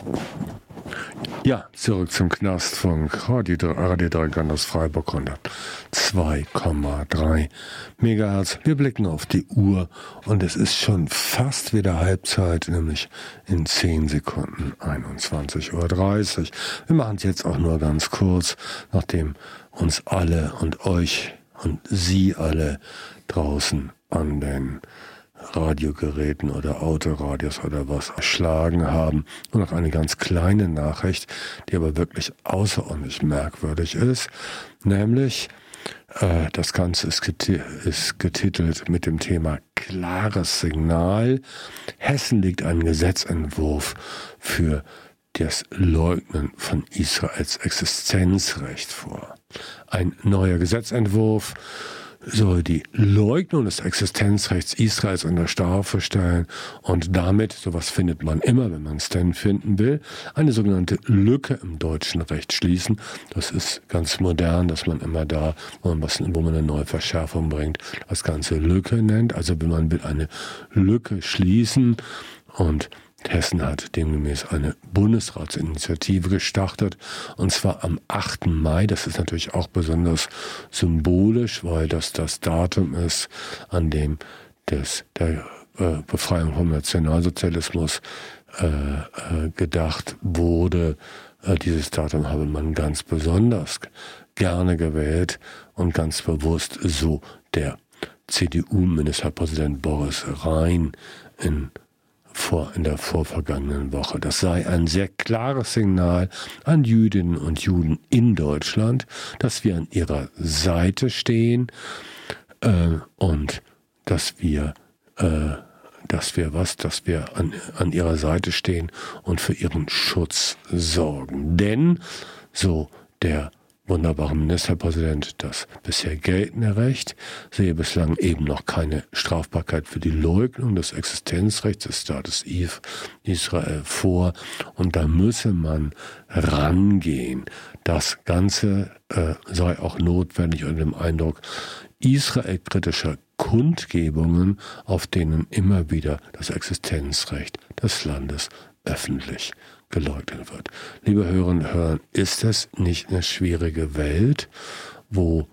Ja, zurück zum Knastfunk. Radio Dreieckland aus Freiburg 102,3 Megahertz. Wir blicken auf die Uhr und es ist schon fast wieder Halbzeit, nämlich in 10 Sekunden 21:30 Uhr. Wir machen es jetzt auch nur ganz kurz, nachdem uns alle und euch und Sie alle draußen an den Radiogeräten oder Autoradios oder was erschlagen haben. Nur noch eine ganz kleine Nachricht, die aber wirklich außerordentlich merkwürdig ist, nämlich das Ganze ist getitelt mit dem Thema klares Signal. Hessen legt einen Gesetzentwurf für das Leugnen von Israels Existenzrecht vor. Ein neuer Gesetzentwurf soll die Leugnung des Existenzrechts Israels unter Strafe stellen und damit, sowas findet man immer, wenn man es denn finden will, eine sogenannte Lücke im deutschen Recht schließen. Das ist ganz modern, dass man immer da, wo man eine neue Verschärfung bringt, das Ganze Lücke nennt. Also wenn man will eine Lücke schließen, und Hessen hat demgemäß eine Bundesratsinitiative gestartet, und zwar am 8. Mai. Das ist natürlich auch besonders symbolisch, weil das Datum ist, an dem der Befreiung vom Nationalsozialismus gedacht wurde. Dieses Datum habe man ganz besonders gerne gewählt und ganz bewusst, so der CDU-Ministerpräsident Boris Rhein in der vorvergangenen Woche. Das sei ein sehr klares Signal an Jüdinnen und Juden in Deutschland, dass wir an ihrer Seite stehen und dass wir an ihrer Seite stehen und für ihren Schutz sorgen. Denn, so der wunderbare Ministerpräsident, das bisher geltende Recht sehe bislang eben noch keine Strafbarkeit für die Leugnung des Existenzrechts des Staates Israel vor, und da müsse man rangehen. Das Ganze sei auch notwendig unter dem Eindruck israelkritischer Kundgebungen, auf denen immer wieder das Existenzrecht des Landes öffentlich geleugnet wird. Liebe Hörerinnen und Hörer, ist es nicht eine schwierige Welt, wo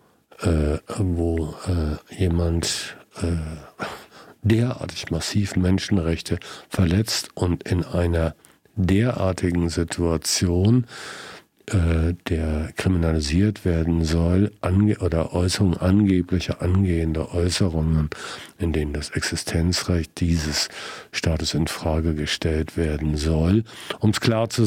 jemand derartig massiv Menschenrechte verletzt und in einer derartigen Situation der kriminalisiert werden soll, oder Äußerungen, angebliche angehende Äußerungen, in denen das Existenzrecht dieses Staates in Frage gestellt werden soll. Um es klar zu